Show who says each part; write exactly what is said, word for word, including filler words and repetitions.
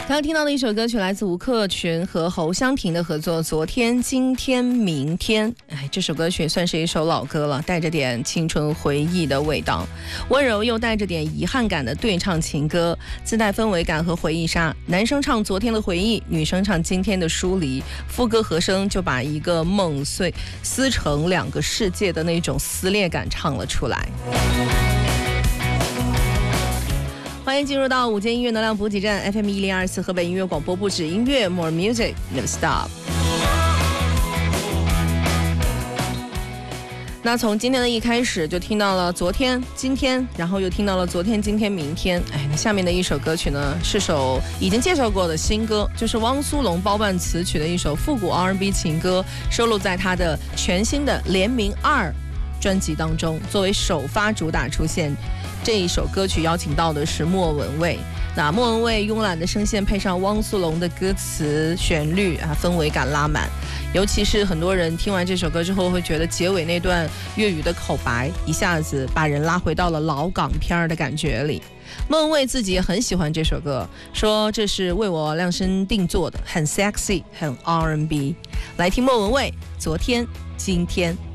Speaker 1: 刚刚听到的一首歌曲来自吴克群和侯湘婷的合作《昨天今天明天》。哎，这首歌曲算是一首老歌了，带着点青春回忆的味道，温柔又带着点遗憾感的对唱情歌，自带氛围感和回忆杀。男生唱昨天的回忆，女生唱今天的疏离，副歌和声就把一个梦碎撕成两个世界的那种撕裂感唱了出来。欢迎进入到午间音乐能量补给站 F M 一零二四河北音乐广播，不止音乐 More Music Never Stop。 那从今天的一开始就听到了昨天今天，然后又听到了昨天今天明天。哎，那下面的一首歌曲呢是首已经介绍过的新歌，就是汪苏泷包办词曲的一首复古 R and B 情歌，收录在他的全新的联名二专辑当中，作为首发主打出现。这一首歌曲邀请到的是莫文蔚，那莫文蔚慵懒的声线配上汪苏泷的歌词旋律啊，氛围感拉满。尤其是很多人听完这首歌之后会觉得结尾那段粤语的口白一下子把人拉回到了老港片的感觉里。莫文蔚自己也很喜欢这首歌，说这是为我量身定做的，很 sexy 很 R and B。 来听莫文蔚昨天今天。